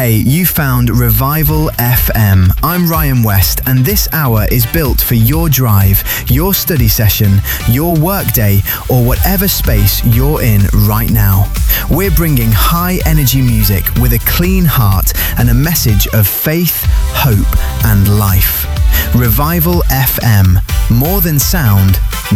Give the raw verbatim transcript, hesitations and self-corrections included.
Hey, you found Revival F M. I'm Ryan West, and this hour is built for your drive, your study session, your workday, or whatever space you're in right now. We're bringing high energy music with a clean heart and a message of faith, hope, and life. Revival F M. More than sound,